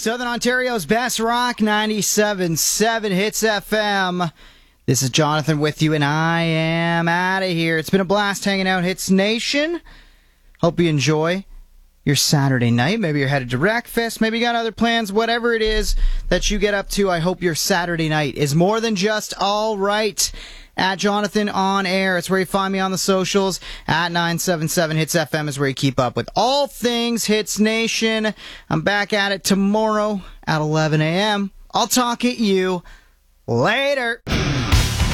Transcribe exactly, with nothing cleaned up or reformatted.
Southern Ontario's best rock, ninety-seven point seven Hits F M. This is Jonathan with you, and I am out of here. It's been a blast hanging out, Hits Nation. Hope you enjoy your Saturday night. Maybe you're headed to Wreckfest. Maybe you got other plans. Whatever it is that you get up to, I hope your Saturday night is more than just all right. At Jonathan on air. It's where you find me on the socials. At nine seven seven Hits F M is where you keep up with all things Hits Nation. I'm back at it tomorrow at eleven a.m. I'll talk at you later.